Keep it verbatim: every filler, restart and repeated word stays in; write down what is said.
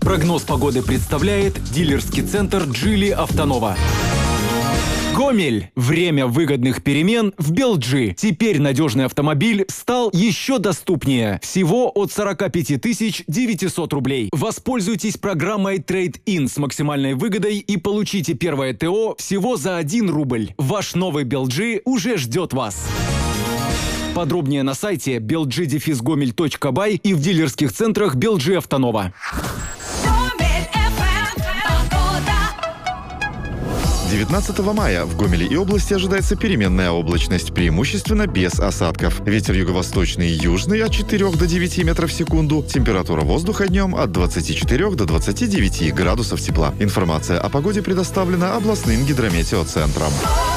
Прогноз погоды представляет дилерский центр Geely Автонова. Гомель. Время выгодных перемен в Белджи. Теперь надежный автомобиль стал еще доступнее. Всего от сорока пяти тысяч девятисот рублей. Воспользуйтесь программой Trade-in с максимальной выгодой и получите первое ТО всего за один рубль. Ваш новый Белджи уже ждет вас. Подробнее на сайте белджи дефис гомель точка бай и в дилерских центрах Белджи Автонова. девятнадцатого мая в Гомеле и области ожидается переменная облачность, преимущественно без осадков. Ветер юго-восточный и южный от четырёх до девяти метров в секунду. Температура воздуха днем от двадцати четырёх до двадцати девяти градусов тепла. Информация о погоде предоставлена областным гидрометеоцентром.